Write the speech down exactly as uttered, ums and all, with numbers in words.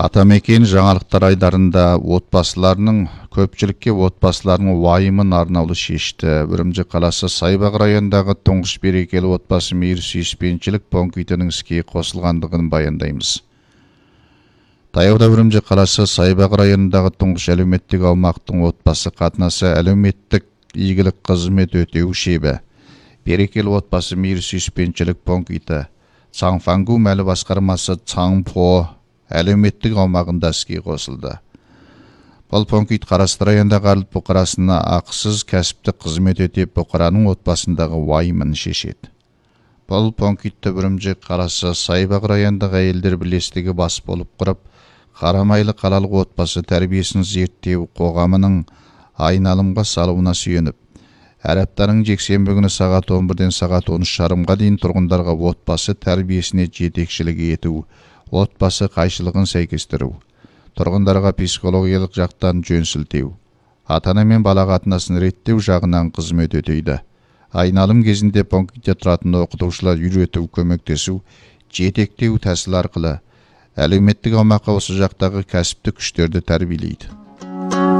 Атамекен жаңалықтар айдарында отбасыларының, көпчілікке отбасыларының уайымын арнаулы шешті. Үрімжі қаласы Сайбақ районындағы тұңғыш берекелі отбасы мейір сүйіспеншілік пунктінің іске қосылғандығын баяндаймыз. Таяуда Үрімжі қаласы Сайбақ районындағы тұңғыш әлеуметтік аумақтың отбасы қатынасы әлеуметтік игілік қызмет өтеу шебі. Берекелі отбасы мейір сүйіспеншілік пункті Цаңфангу мәлі басқармасы Цаңпо әлеуметтік аумағында іске қосылды. Бұл пункт Қарасты районындағы Арлы бұқарасына ақысыз кәсіптік қызмет өтеп бұқараның отбасындағы уайымын шешеді. Бұл пунктті Үрімжі қаласы Сайбақ районындағы әйелдер бірлестігі бас болып құрып, Қарамайлы қалалық отбасы тәрбиесін зерттеу қоғамының айналымға салуына сүйеніп, әр аптаның жексенбі күні сағат он бірден сағат он үш жарымға дейін тұрғындарға отбасы тәрбиесіне жетекшілік ету, отбасы қайшылығын сәйкестіру, тұрғындарға психологиялық жақтан жөн сілтеу, ата-ана мен бала қатынасын реттеу жағынан қызмет өтейді. Айналым кезінде пунктте тұратын оқытушылар үйрету, көмектесу, жетектеу тәсіл арқылы әлеуметтік аумаққа осы жақтағы кәсіптік күштерді тәрбиелейді.